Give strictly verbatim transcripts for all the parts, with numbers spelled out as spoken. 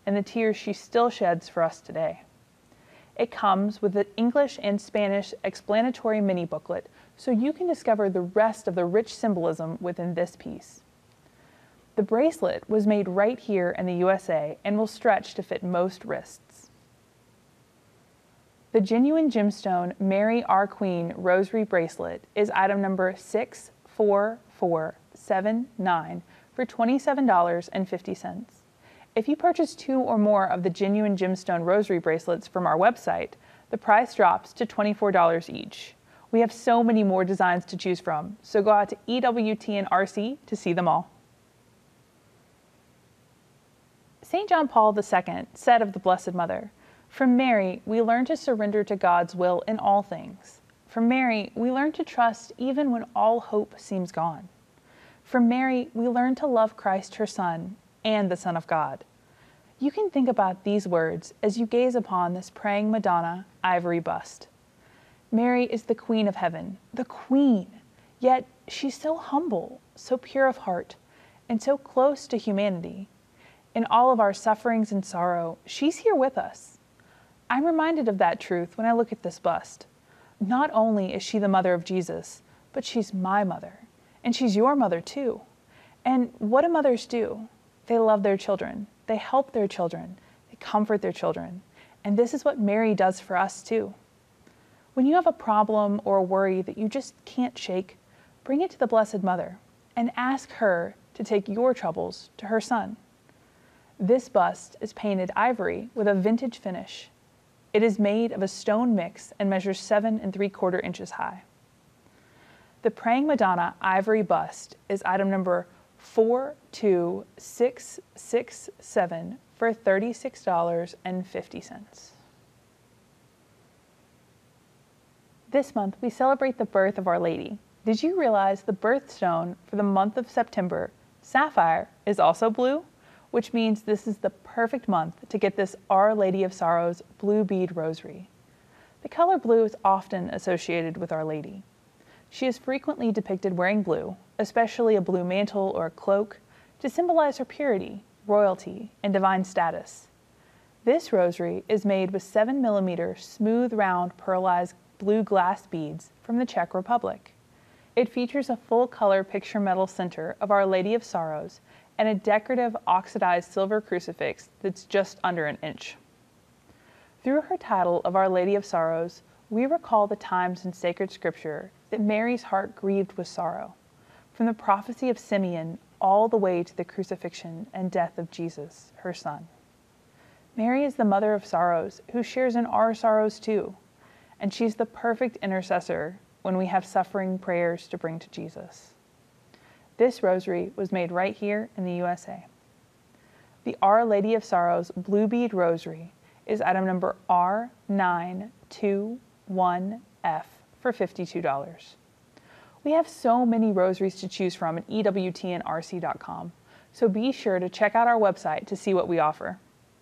and the tears she still sheds for us today. It comes with an English and Spanish explanatory mini booklet, so you can discover the rest of the rich symbolism within this piece. The bracelet was made right here in the U S A and will stretch to fit most wrists. The genuine gemstone Mary Our Queen Rosary Bracelet is item number six four four seven nine for twenty-seven dollars and fifty cents. If you purchase two or more of the genuine gemstone rosary bracelets from our website, the price drops to twenty-four dollars each. We have so many more designs to choose from, so go out to E W T N R C to see them all. Saint John Paul the Second said of the Blessed Mother, "From Mary, we learn to surrender to God's will in all things. From Mary, we learn to trust even when all hope seems gone. From Mary, we learn to love Christ, her Son, and the Son of God." You can think about these words as you gaze upon this praying Madonna ivory bust. Mary is the Queen of Heaven, the Queen, yet she's so humble, so pure of heart, and so close to humanity. In all of our sufferings and sorrow, she's here with us. I'm reminded of that truth when I look at this bust. Not only is she the mother of Jesus, but she's my mother, and she's your mother too. And what do mothers do? They love their children, they help their children, they comfort their children, and this is what Mary does for us too. When you have a problem or a worry that you just can't shake, bring it to the Blessed Mother and ask her to take your troubles to her Son. This bust is painted ivory with a vintage finish. It is made of a stone mix and measures seven and three quarter inches high. The Praying Madonna ivory bust is item number four two six six seven for thirty-six dollars and fifty cents. This month we celebrate the birth of Our Lady. Did you realize the birthstone for the month of September, sapphire, is also blue? Which means this is the perfect month to get this Our Lady of Sorrows blue bead rosary. The color blue is often associated with Our Lady. She is frequently depicted wearing blue, especially a blue mantle or a cloak, to symbolize her purity, royalty, and divine status. This rosary is made with seven millimeter smooth round pearlized blue glass beads from the Czech Republic. It features a full color picture metal center of Our Lady of Sorrows and a decorative oxidized silver crucifix that's just under an inch. Through her title of Our Lady of Sorrows, we recall the times in sacred scripture that Mary's heart grieved with sorrow, from the prophecy of Simeon all the way to the crucifixion and death of Jesus, her Son. Mary is the mother of sorrows who shares in our sorrows too, and she's the perfect intercessor when we have suffering prayers to bring to Jesus. This rosary was made right here in the U S A. The Our Lady of Sorrows Blue Bead Rosary is item number R nine two one F for fifty-two dollars. We have so many rosaries to choose from at E W T N R C dot com, so be sure to check out our website to see what we offer.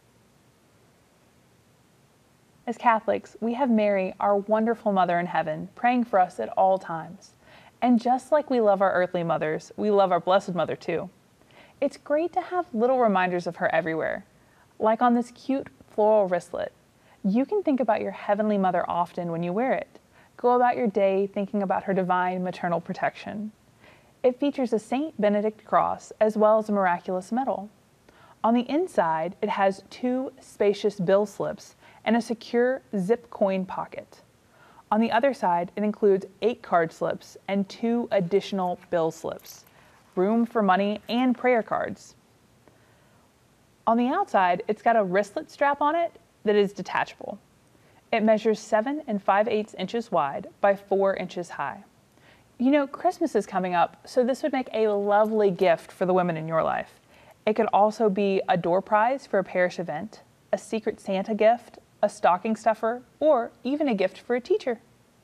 As Catholics, we have Mary, our wonderful Mother in heaven, praying for us at all times. And just like we love our earthly mothers, we love our Blessed Mother too. It's great to have little reminders of her everywhere, like on this cute floral wristlet. You can think about your Heavenly Mother often when you wear it. Go about your day thinking about her divine maternal protection. It features a Saint Benedict cross as well as a miraculous medal. On the inside, it has two spacious bill slips and a secure zip coin pocket. On the other side, it includes eight card slips and two additional bill slips, room for money and prayer cards. On the outside, it's got a wristlet strap on it that is detachable. It measures seven and five eighths inches wide by four inches high. You know, Christmas is coming up, so this would make a lovely gift for the women in your life. It could also be a door prize for a parish event, a Secret Santa gift, a stocking stuffer, or even a gift for a teacher.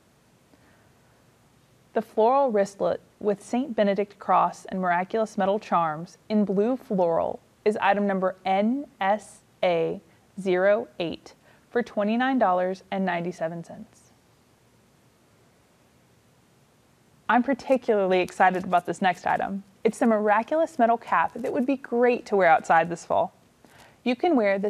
The floral wristlet with Saint Benedict cross and miraculous metal charms in blue floral is item number N S A zero eight for twenty-nine dollars and ninety-seven cents. I'm particularly excited about this next item. It's the miraculous metal cap that would be great to wear outside this fall. You can wear this